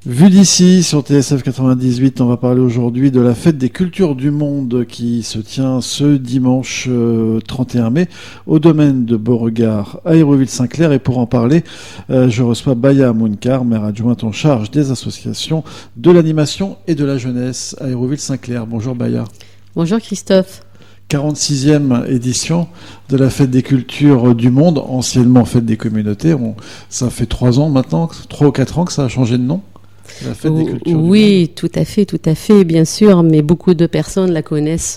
Vu d'ici, sur TSF 98, on va parler aujourd'hui de la fête des cultures du monde qui se tient ce dimanche 31 mai au domaine de Beauregard à Hérouville-Saint-Clair. Et pour en parler, je reçois Baya Mounkar, maire adjointe en charge des associations de l'animation et de la jeunesse à Hérouville-Saint-Clair. Bonjour Baya. Bonjour Christophe. 46e édition de la fête des cultures du monde, anciennement fête des communautés. Ça fait 3 ans maintenant, 3 ou 4 ans que ça a changé de nom. La fête des cultures oui, tout à fait, bien sûr, mais beaucoup de personnes la connaissent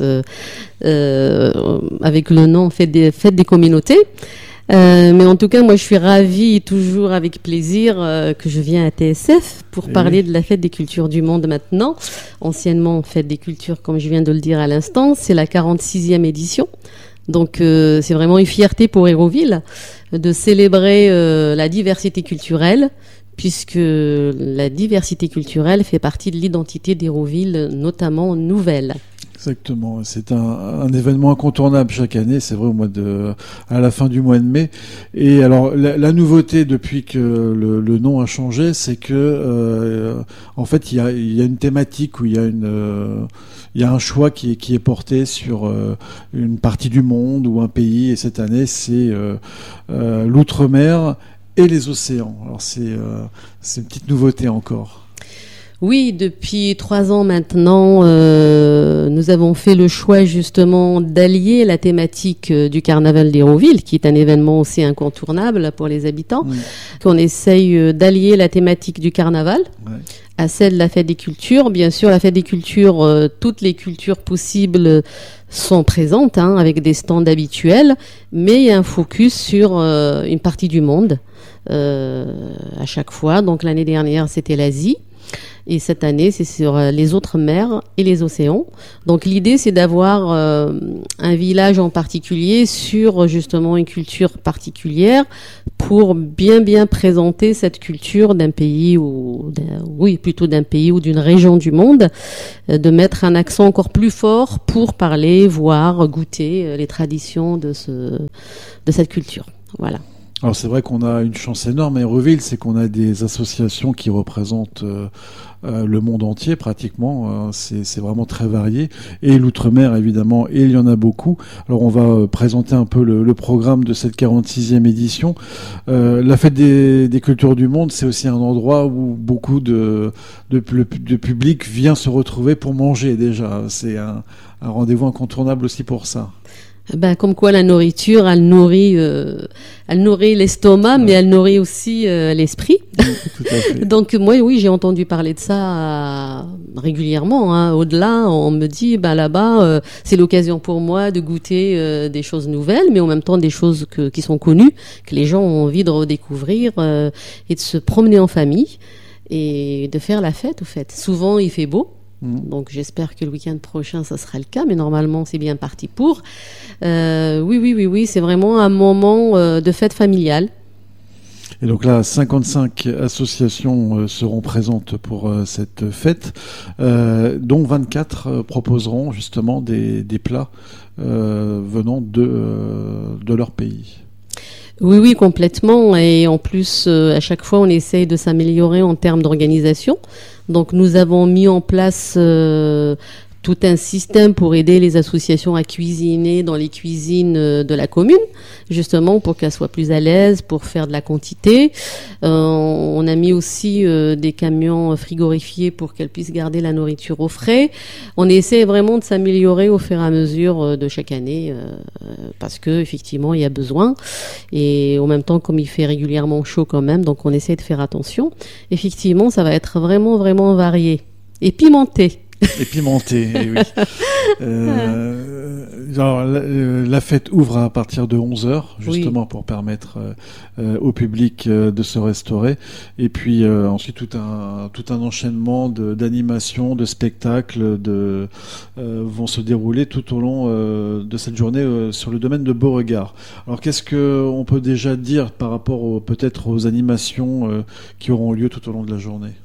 avec le nom fête des communautés. Mais en tout cas, moi, je suis ravie, toujours avec plaisir, que je viens à TSF pour parler de la fête des cultures du monde maintenant. Anciennement, fête des cultures, comme je viens de le dire à l'instant, c'est la 46e édition. Donc, c'est vraiment une fierté pour Hérouville de célébrer la diversité culturelle, puisque la diversité culturelle fait partie de l'identité d'Hérouville, notamment nouvelle. Exactement, c'est un événement incontournable chaque année, c'est vrai, à la fin du mois de mai. Et alors la nouveauté depuis que le nom a changé, c'est que en fait il y a une thématique où il y a un choix qui est porté sur une partie du monde ou un pays, et cette année c'est l'outre-mer et les océans. Alors c'est une petite nouveauté encore. Oui, depuis 3 ans maintenant, nous avons fait le choix justement d'allier la thématique du carnaval d'Hérouville, qui est un événement aussi incontournable pour les habitants, qu'on essaye d'allier la thématique du carnaval à celle de la fête des cultures. Bien sûr, la fête des cultures, toutes les cultures possibles sont présentes, avec des stands habituels, mais il y a un focus sur une partie du monde à chaque fois. Donc l'année dernière, c'était l'Asie. Et cette année, c'est sur les autres mers et les océans. Donc l'idée, c'est d'avoir un village en particulier sur justement une culture particulière pour bien présenter cette culture d'un pays d'un pays ou d'une région du monde, de mettre un accent encore plus fort pour parler, voir, goûter les traditions de cette culture. Voilà. Alors c'est vrai qu'on a une chance énorme à Hérouville, c'est qu'on a des associations qui représentent le monde entier pratiquement. C'est vraiment très varié. Et l'outre-mer évidemment, et il y en a beaucoup. Alors on va présenter un peu le programme de cette 46e édition. La fête des cultures du monde, c'est aussi un endroit où beaucoup de public vient se retrouver pour manger déjà. C'est un rendez-vous incontournable aussi pour ça. Comme quoi la nourriture, elle nourrit l'estomac, mais elle nourrit aussi l'esprit. Tout à fait. Donc moi, oui, j'ai entendu parler de ça régulièrement. Au-delà, on me dit, là-bas, c'est l'occasion pour moi de goûter des choses nouvelles, mais en même temps des choses qui sont connues, que les gens ont envie de redécouvrir et de se promener en famille et de faire la fête, au fait. Souvent, il fait beau. Donc j'espère que le week-end prochain ça sera le cas, mais normalement c'est bien parti pour. Oui, c'est vraiment un moment de fête familiale. Et donc là, 55 associations seront présentes pour cette fête, dont 24 proposeront justement des plats venant de leur pays. Oui, complètement. Et en plus, à chaque fois, on essaye de s'améliorer en termes d'organisation. Donc, nous avons mis en place tout un système pour aider les associations à cuisiner dans les cuisines de la commune, justement pour qu'elles soient plus à l'aise, pour faire de la quantité. On a mis aussi des camions frigorifiés pour qu'elles puissent garder la nourriture au frais. On essaie vraiment de s'améliorer au fur et à mesure de chaque année, parce que effectivement il y a besoin. Et en même temps, comme il fait régulièrement chaud quand même, donc on essaie de faire attention. Effectivement, ça va être vraiment varié et pimenté. Épimenté, oui. Alors, la fête ouvre à partir de 11h, justement, pour permettre au public de se restaurer. Et puis ensuite, tout un enchaînement d'animations, de spectacles vont se dérouler tout au long de cette journée sur le domaine de Beauregard. Alors, qu'est-ce qu'on peut déjà dire par rapport peut-être aux animations qui auront lieu tout au long de la journée ?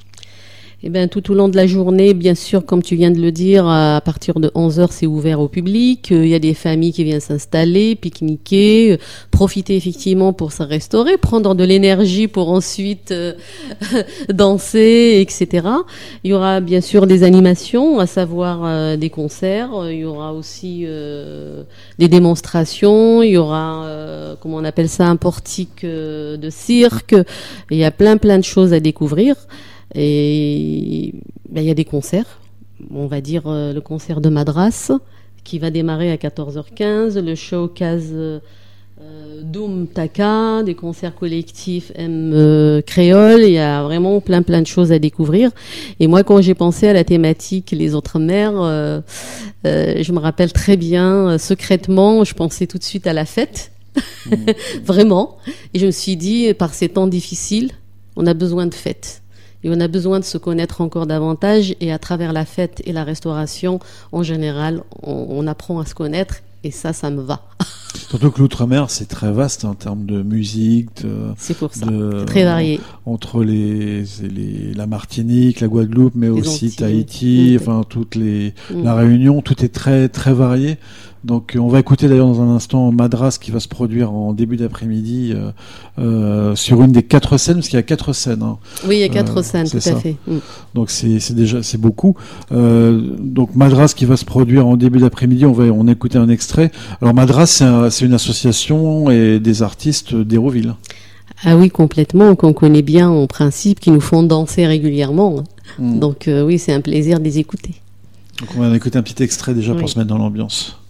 Eh ben, tout au long de la journée, bien sûr, comme tu viens de le dire, à partir de 11h, c'est ouvert au public. Il y a des familles qui viennent s'installer, pique-niquer, profiter effectivement pour se restaurer, prendre de l'énergie pour ensuite danser, etc. Il y aura bien sûr des animations, à savoir des concerts. Il y aura aussi des démonstrations. Il y aura, comment on appelle ça, un portique de cirque. Il y a plein de choses à découvrir. Et il y a des concerts, on va dire le concert de Madras qui va démarrer à 14h15, le showcase Doom Taka, des concerts collectifs M Créole, il y a vraiment plein de choses à découvrir. Et moi, quand j'ai pensé à la thématique les autres mers, je me rappelle très bien, secrètement, je pensais tout de suite à la fête, vraiment. Et je me suis dit, par ces temps difficiles, on a besoin de fêtes. Et on a besoin de se connaître encore davantage. Et à travers la fête et la restauration, en général, on apprend à se connaître. Et ça me va. Surtout que l'outre-mer, c'est très vaste en termes de musique. C'est pour ça. C'est très varié. Entre la Martinique, la Guadeloupe, mais aussi Antilles, Tahiti, enfin la Réunion, tout est très très varié. Donc on va écouter d'ailleurs dans un instant Madras qui va se produire en début d'après-midi sur une des 4 scènes, parce qu'il y a 4 scènes. Hein. Oui, il y a 4 scènes, tout à fait. Donc c'est beaucoup. Donc Madras qui va se produire en début d'après-midi, on a écouté un extrait. Alors Madras, c'est une association et des artistes d'Hérouville. Ah oui, complètement, qu'on connaît bien en principe, qui nous font danser régulièrement. Donc oui, c'est un plaisir de les écouter. Donc on va écouter un petit extrait déjà pour se mettre dans l'ambiance.